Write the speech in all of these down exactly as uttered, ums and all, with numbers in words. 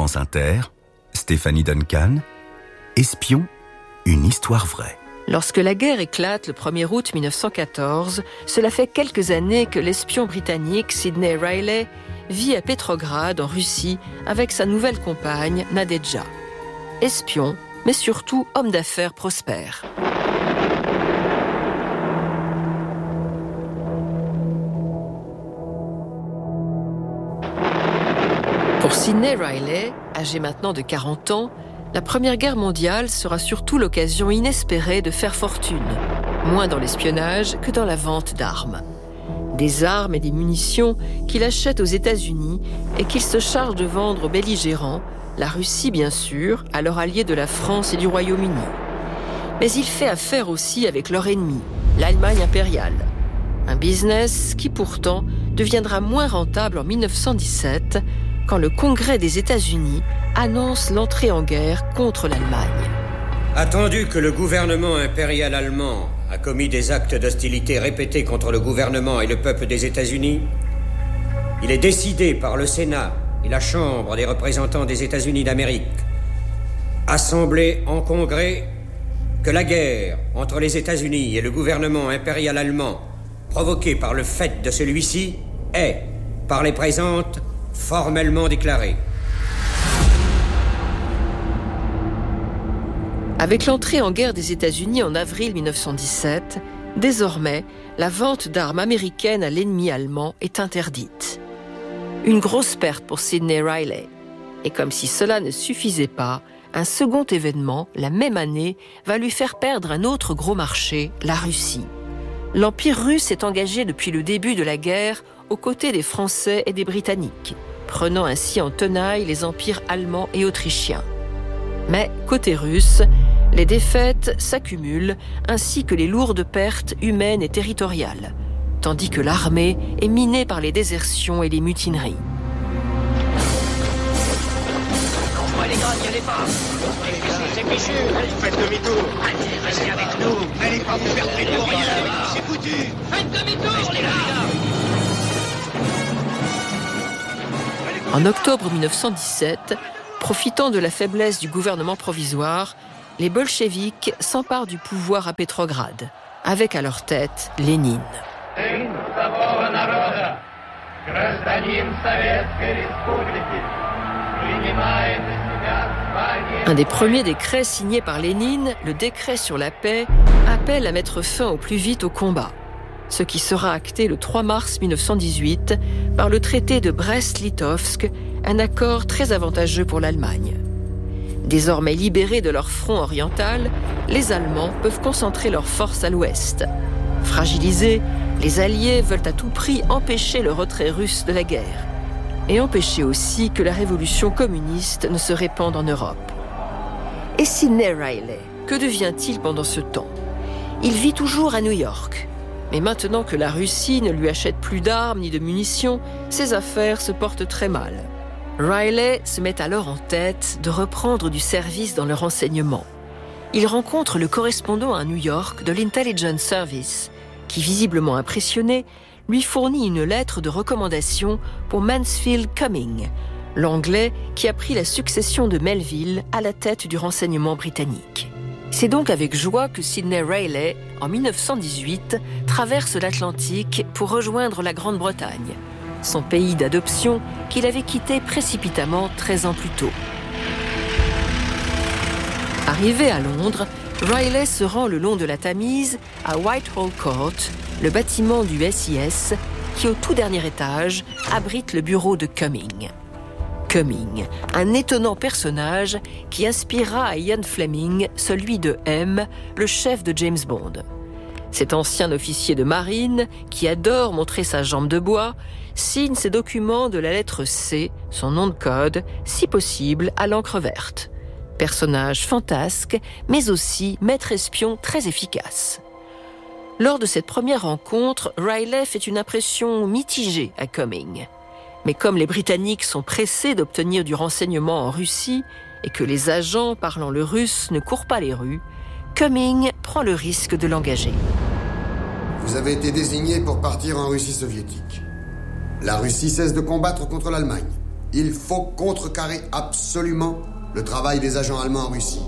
France Inter, Stéphanie Duncan, Espion, une histoire vraie. Lorsque la guerre éclate le premier août mille neuf cent quatorze, cela fait quelques années que l'espion britannique Sidney Riley vit à Petrograd, en Russie, avec sa nouvelle compagne, Nadejda. Espion, mais surtout homme d'affaires prospère. Pour Sidney Riley, âgé maintenant de quarante ans, la Première Guerre mondiale sera surtout l'occasion inespérée de faire fortune, moins dans l'espionnage que dans la vente d'armes. Des armes et des munitions qu'il achète aux États-Unis et qu'il se charge de vendre aux belligérants, la Russie bien sûr, alors alliée de la France et du Royaume-Uni. Mais il fait affaire aussi avec leur ennemi, l'Allemagne impériale. Un business qui pourtant deviendra moins rentable en mille neuf cent dix-sept, quand le Congrès des États-Unis annonce l'entrée en guerre contre l'Allemagne. Attendu que le gouvernement impérial allemand a commis des actes d'hostilité répétés contre le gouvernement et le peuple des États-Unis, il est décidé par le Sénat et la Chambre des représentants des États-Unis d'Amérique, assemblés en Congrès, que la guerre entre les États-Unis et le gouvernement impérial allemand, provoquée par le fait de celui-ci, est, par les présentes, formellement déclarée. Avec l'entrée en guerre des États-Unis en avril mille neuf cent dix-sept, désormais, la vente d'armes américaines à l'ennemi allemand est interdite. Une grosse perte pour Sidney Riley. Et comme si cela ne suffisait pas, un second événement, la même année, va lui faire perdre un autre gros marché, la Russie. L'Empire russe est engagé depuis le début de la guerre aux côtés des Français et des Britanniques, prenant ainsi en tenaille les empires allemands et autrichiens. Mais, côté russe, les défaites s'accumulent, ainsi que les lourdes pertes humaines et territoriales, tandis que l'armée est minée par les désertions et les mutineries. On va les gars, n'y allez pas. C'est fichu. Faites demi-tour. Allez, restez avec nous. Allez pas vous faire traiter pour rien. C'est foutu. Faites demi-tour, les gars. En octobre mille neuf cent dix-sept, profitant de la faiblesse du gouvernement provisoire, les bolcheviks s'emparent du pouvoir à Petrograd, avec à leur tête Lénine. Un des premiers décrets signés par Lénine, le décret sur la paix, appelle à mettre fin au plus vite au combat, ce qui sera acté le trois mars mille neuf cent dix-huit par le traité de Brest-Litovsk, un accord très avantageux pour l'Allemagne. Désormais libérés de leur front oriental, les Allemands peuvent concentrer leurs forces à l'ouest. Fragilisés, les Alliés veulent à tout prix empêcher le retrait russe de la guerre et empêcher aussi que la révolution communiste ne se répande en Europe. Et Sidney Riley, que devient-il pendant ce temps ? Il vit toujours à New York. Mais maintenant que la Russie ne lui achète plus d'armes ni de munitions, ses affaires se portent très mal. Riley se met alors en tête de reprendre du service dans le renseignement. Il rencontre le correspondant à New York de l'Intelligence Service, qui, visiblement impressionné, lui fournit une lettre de recommandation pour Mansfield Cumming, l'Anglais qui a pris la succession de Melville à la tête du renseignement britannique. C'est donc avec joie que Sidney Riley, en mille neuf cent dix-huit, traverse l'Atlantique pour rejoindre la Grande-Bretagne, son pays d'adoption qu'il avait quitté précipitamment treize ans plus tôt. Arrivé à Londres, Riley se rend le long de la Tamise à Whitehall Court, le bâtiment du S I S qui, au tout dernier étage, abrite le bureau de Cumming. Cumming, un étonnant personnage qui inspirera à Ian Fleming celui de M, le chef de James Bond. Cet ancien officier de marine, qui adore montrer sa jambe de bois, signe ses documents de la lettre C, son nom de code, si possible à l'encre verte. Personnage fantasque, mais aussi maître espion très efficace. Lors de cette première rencontre, Riley fait une impression mitigée à Cumming. Mais comme les Britanniques sont pressés d'obtenir du renseignement en Russie et que les agents parlant le russe ne courent pas les rues, Cumming prend le risque de l'engager. Vous avez été désigné pour partir en Russie soviétique. La Russie cesse de combattre contre l'Allemagne. Il faut contrecarrer absolument le travail des agents allemands en Russie.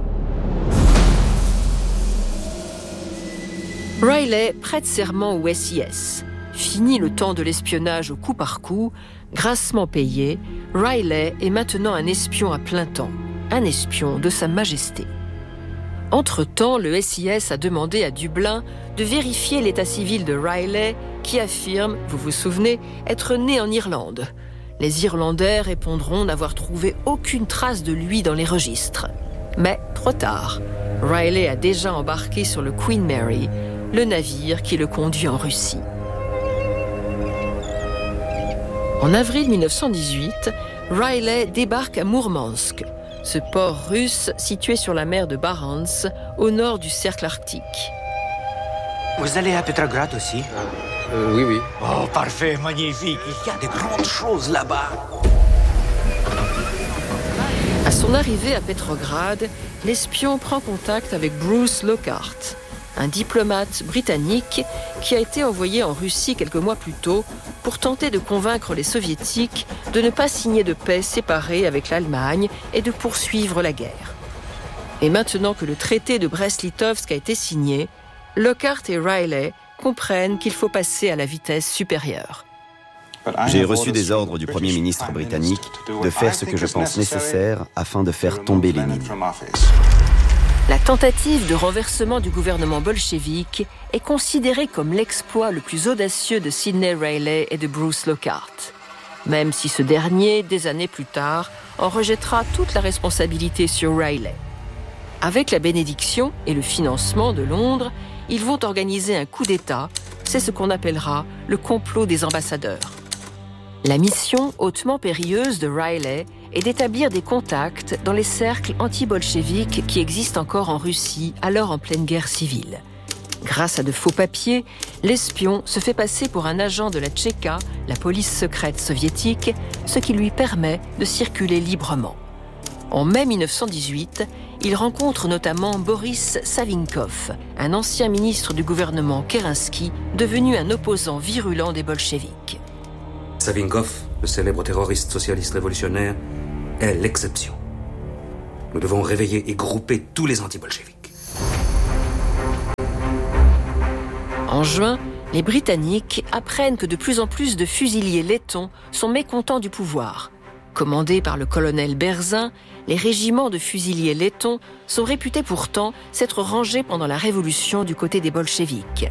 Riley prête serment au S I S. Fini le temps de l'espionnage au coup par coup, grassement payé, Riley est maintenant un espion à plein temps, un espion de Sa Majesté. Entre-temps, le S I S a demandé à Dublin de vérifier l'état civil de Riley, qui affirme, vous vous souvenez, être né en Irlande. Les Irlandais répondront n'avoir trouvé aucune trace de lui dans les registres. Mais trop tard. Riley a déjà embarqué sur le Queen Mary, le navire qui le conduit en Russie. En avril mille neuf cent dix-huit, Riley débarque à Mourmansk, ce port russe situé sur la mer de Barents, au nord du cercle arctique. Vous allez à Petrograd aussi ? euh, Oui, oui. Oh, parfait, magnifique. Il y a de grandes choses là-bas. À son arrivée à Petrograd, l'espion prend contact avec Bruce Lockhart, un diplomate britannique qui a été envoyé en Russie quelques mois plus tôt pour tenter de convaincre les soviétiques de ne pas signer de paix séparée avec l'Allemagne et de poursuivre la guerre. Et maintenant que le traité de Brest-Litovsk a été signé, Lockhart et Riley comprennent qu'il faut passer à la vitesse supérieure. J'ai reçu des ordres du Premier ministre britannique de faire ce que je pense nécessaire afin de faire tomber Lénine. La tentative de renversement du gouvernement bolchevique est considérée comme l'exploit le plus audacieux de Sidney Riley et de Bruce Lockhart, même si ce dernier, des années plus tard, en rejettera toute la responsabilité sur Riley. Avec la bénédiction et le financement de Londres, ils vont organiser un coup d'État, c'est ce qu'on appellera le complot des ambassadeurs. La mission hautement périlleuse de Riley est d'établir des contacts dans les cercles anti-bolcheviques qui existent encore en Russie, alors en pleine guerre civile. Grâce à de faux papiers, l'espion se fait passer pour un agent de la Tchéka, la police secrète soviétique, ce qui lui permet de circuler librement. En mai mille neuf cent dix-huit, il rencontre notamment Boris Savinkov, un ancien ministre du gouvernement Kerensky, devenu un opposant virulent des bolcheviks. Savinkov, le célèbre terroriste socialiste révolutionnaire, est l'exception. Nous devons réveiller et grouper tous les anti-bolcheviks. En juin, les Britanniques apprennent que de plus en plus de fusiliers lettons sont mécontents du pouvoir. Commandés par le colonel Berzin, les régiments de fusiliers lettons sont réputés pourtant s'être rangés pendant la Révolution du côté des bolcheviks.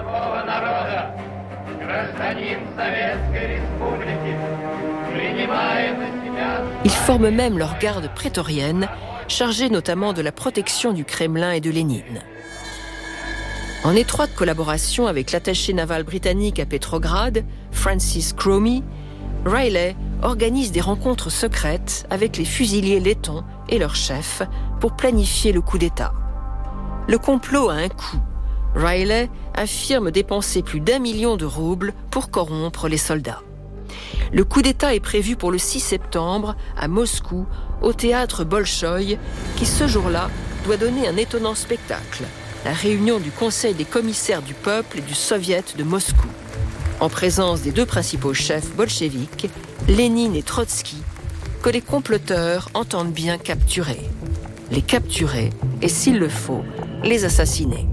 Ils forment même leur garde prétorienne, chargée notamment de la protection du Kremlin et de Lénine. En étroite collaboration avec l'attaché naval britannique à Petrograd, Francis Cromie, Riley organise des rencontres secrètes avec les fusiliers lettons et leurs chefs pour planifier le coup d'État. Le complot a un coût. Riley affirme dépenser plus d'un million de roubles pour corrompre les soldats. Le coup d'État est prévu pour le six septembre à Moscou, au théâtre Bolchoï, qui ce jour-là doit donner un étonnant spectacle, la réunion du Conseil des commissaires du peuple et du Soviet de Moscou. En présence des deux principaux chefs bolcheviques, Lénine et Trotsky, que les comploteurs entendent bien capturer. Les capturer et, s'il le faut, les assassiner.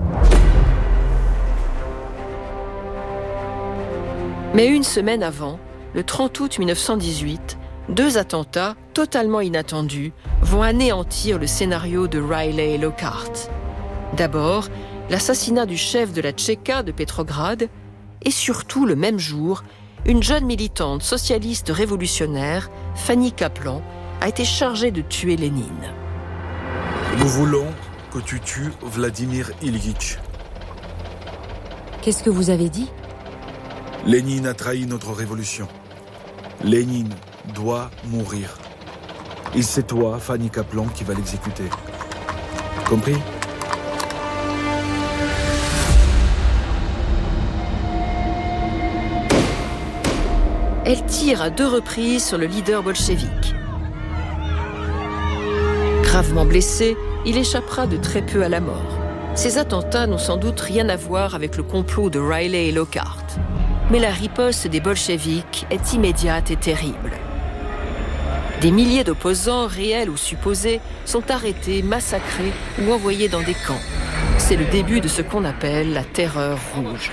Mais une semaine avant, le trente août mille neuf cent dix-huit, deux attentats totalement inattendus vont anéantir le scénario de Riley et Lockhart. D'abord, l'assassinat du chef de la Tchéka de Petrograd et surtout, le même jour, une jeune militante socialiste révolutionnaire, Fanny Kaplan, a été chargée de tuer Lénine. Nous voulons que tu tues Vladimir Ilyich. Qu'est-ce que vous avez dit ? Lénine a trahi notre révolution. Lénine doit mourir. Et c'est toi, Fanny Kaplan, qui va l'exécuter. Compris ? Elle tire à deux reprises sur le leader bolchevique. Gravement blessé, il échappera de très peu à la mort. Ces attentats n'ont sans doute rien à voir avec le complot de Riley et Lockhart. Mais la riposte des bolcheviks est immédiate et terrible. Des milliers d'opposants, réels ou supposés, sont arrêtés, massacrés ou envoyés dans des camps. C'est le début de ce qu'on appelle la terreur rouge.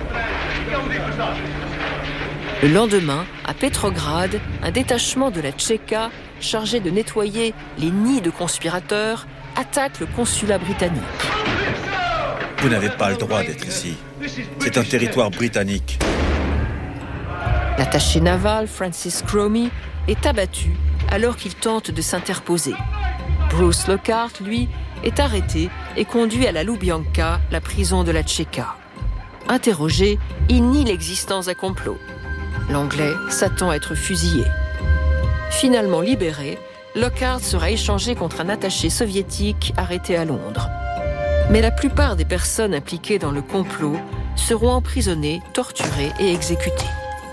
Le lendemain, à Petrograd, un détachement de la Tchéka, chargé de nettoyer les nids de conspirateurs, attaque le consulat britannique. Vous n'avez pas le droit d'être ici. C'est un territoire britannique. L'attaché naval Francis Cromie est abattu alors qu'il tente de s'interposer. Bruce Lockhart, lui, est arrêté et conduit à la Loubianka, la prison de la Tchéka. Interrogé, il nie l'existence d'un complot. L'Anglais s'attend à être fusillé. Finalement libéré, Lockhart sera échangé contre un attaché soviétique arrêté à Londres. Mais la plupart des personnes impliquées dans le complot seront emprisonnées, torturées et exécutées.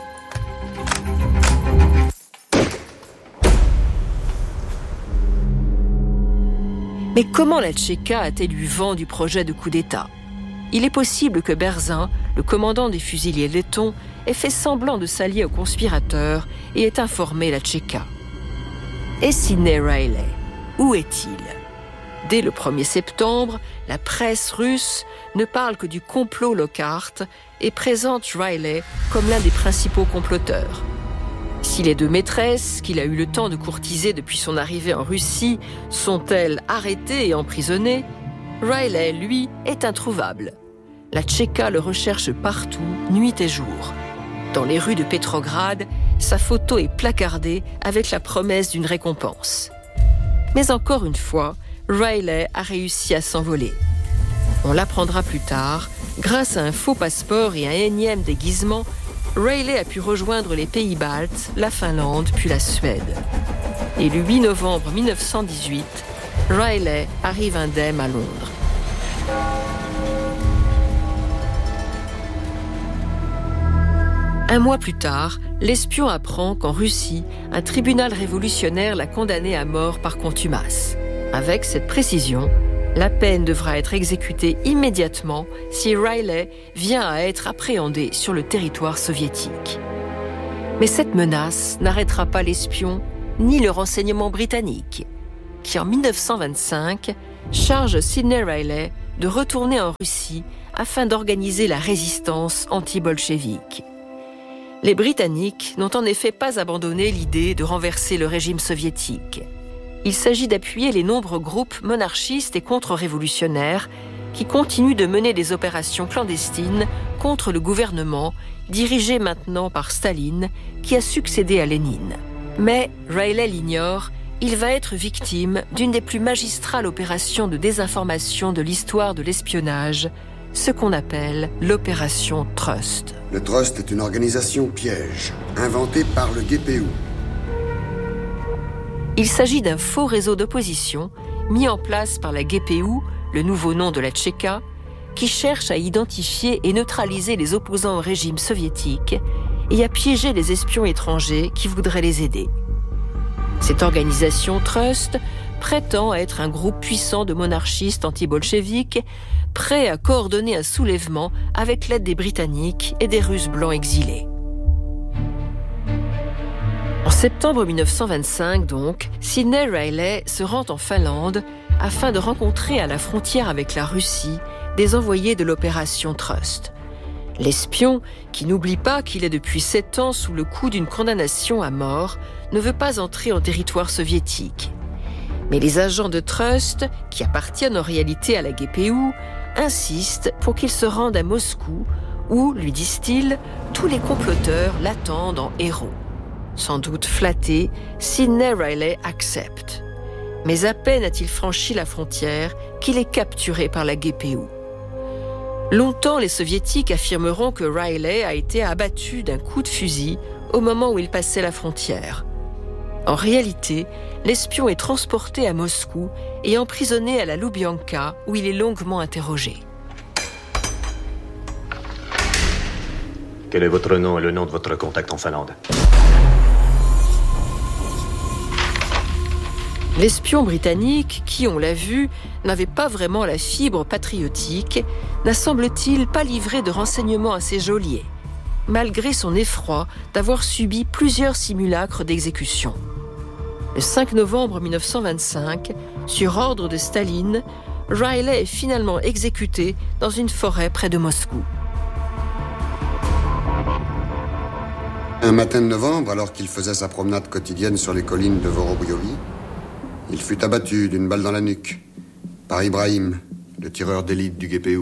Mais comment la Tchéka a-t-elle eu vent du projet de coup d'État ? Il est possible que Berzin, le commandant des fusiliers lettons, ait fait semblant de s'allier aux conspirateurs et ait informé la Tchéka. Et Sidney Reilly, où est-il ? Dès le premier septembre, la presse russe ne parle que du complot Lockhart et présente Reilly comme l'un des principaux comploteurs. Si les deux maîtresses, qu'il a eu le temps de courtiser depuis son arrivée en Russie, sont-elles arrêtées et emprisonnées, Reilly, lui, est introuvable. La Tchéka le recherche partout, nuit et jour. Dans les rues de Petrograd, sa photo est placardée avec la promesse d'une récompense. Mais encore une fois, Reilly a réussi à s'envoler. On l'apprendra plus tard, grâce à un faux passeport et un énième déguisement, Reilly a pu rejoindre les pays baltes, la Finlande puis la Suède. Et le huit novembre mille neuf cent dix-huit, Reilly arrive indemne à Londres. Un mois plus tard, l'espion apprend qu'en Russie, un tribunal révolutionnaire l'a condamné à mort par contumace. Avec cette précision, la peine devra être exécutée immédiatement si Reilly vient à être appréhendé sur le territoire soviétique. Mais cette menace n'arrêtera pas l'espion ni le renseignement britannique, qui en mille neuf cent vingt-cinq charge Sidney Reilly de retourner en Russie afin d'organiser la résistance anti-bolchevique. Les Britanniques n'ont en effet pas abandonné l'idée de renverser le régime soviétique. Il s'agit d'appuyer les nombreux groupes monarchistes et contre-révolutionnaires qui continuent de mener des opérations clandestines contre le gouvernement, dirigé maintenant par Staline, qui a succédé à Lénine. Mais, Reilly l'ignore, il va être victime d'une des plus magistrales opérations de désinformation de l'histoire de l'espionnage, ce qu'on appelle l'opération Trust. Le Trust est une organisation piège, inventée par le G P U. Il s'agit d'un faux réseau d'opposition mis en place par la G P U, le nouveau nom de la Tchéka, qui cherche à identifier et neutraliser les opposants au régime soviétique et à piéger les espions étrangers qui voudraient les aider. Cette organisation Trust prétend être un groupe puissant de monarchistes anti-bolcheviques prêts à coordonner un soulèvement avec l'aide des Britanniques et des Russes blancs exilés. En septembre mille neuf cent vingt-cinq, donc, Sidney Reilly se rend en Finlande afin de rencontrer à la frontière avec la Russie des envoyés de l'opération Trust. L'espion, qui n'oublie pas qu'il est depuis sept ans sous le coup d'une condamnation à mort, ne veut pas entrer en territoire soviétique. Mais les agents de Trust, qui appartiennent en réalité à la G P U, insistent pour qu'il se rende à Moscou où, lui disent-ils, tous les comploteurs l'attendent en héros. Sans doute flatté, Sidney Reilly accepte. Mais à peine a-t-il franchi la frontière qu'il est capturé par la G P U. Longtemps, les soviétiques affirmeront que Reilly a été abattu d'un coup de fusil au moment où il passait la frontière. En réalité, l'espion est transporté à Moscou et emprisonné à la Loubianka où il est longuement interrogé. Quel est votre nom et le nom de votre contact en Finlande ? L'espion britannique, qui, on l'a vu, n'avait pas vraiment la fibre patriotique, n'a semble-t-il pas livré de renseignements à ses geôliers, malgré son effroi d'avoir subi plusieurs simulacres d'exécution. Le cinq novembre mille neuf cent vingt-cinq, sur ordre de Staline, Riley est finalement exécuté dans une forêt près de Moscou. Un matin de novembre, alors qu'il faisait sa promenade quotidienne sur les collines de Vorobiovi, il fut abattu d'une balle dans la nuque par Ibrahim, le tireur d'élite du G P U.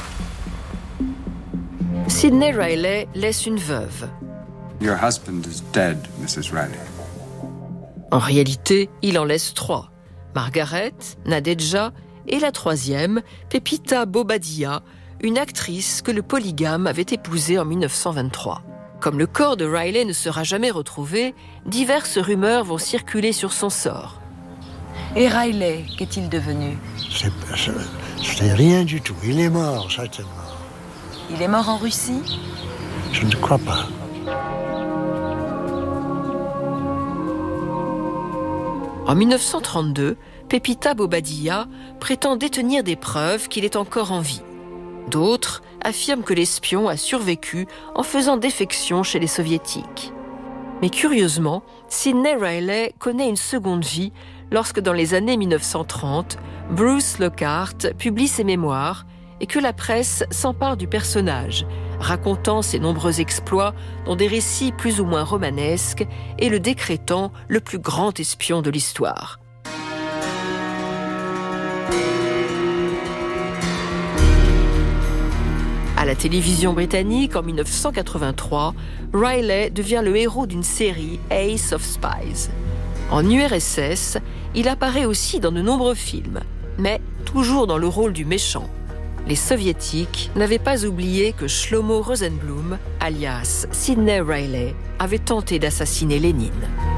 Sidney Riley laisse une veuve. Your husband is dead, Missus Riley. En réalité, il en laisse trois. Margaret, Nadejda et la troisième, Pepita Bobadilla, une actrice que le polygame avait épousée en mille neuf cent vingt-trois. Comme le corps de Riley ne sera jamais retrouvé, diverses rumeurs vont circuler sur son sort. Et Riley, qu'est-il devenu ? Je sais rien du tout. Il est mort, certainement. Il est mort en Russie ? Je ne crois pas. En mille neuf cent trente-deux, Pepita Bobadilla prétend détenir des preuves qu'il est encore en vie. D'autres affirment que l'espion a survécu en faisant défection chez les soviétiques. Mais curieusement, Sidney Riley connaît une seconde vie lorsque dans les années mille neuf cent trente, Bruce Lockhart publie ses mémoires et que la presse s'empare du personnage, racontant ses nombreux exploits dans des récits plus ou moins romanesques et le décrétant le plus grand espion de l'histoire. À la télévision britannique, en mille neuf cent quatre-vingt-trois, Riley devient le héros d'une série Ace of Spies. En U R S S, il apparaît aussi dans de nombreux films, mais toujours dans le rôle du méchant. Les soviétiques n'avaient pas oublié que Shlomo Rosenblum, alias Sidney Riley, avait tenté d'assassiner Lénine.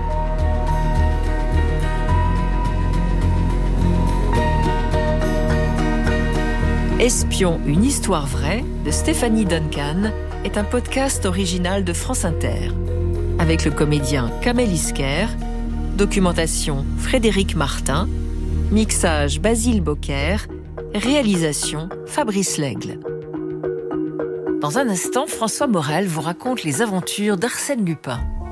Espion, une histoire vraie de Stéphanie Duncan est un podcast original de France Inter. Avec le comédien Kamel Isker, documentation Frédéric Martin, mixage Basile Bocquer, réalisation Fabrice Lègle. Dans un instant, François Morel vous raconte les aventures d'Arsène Lupin.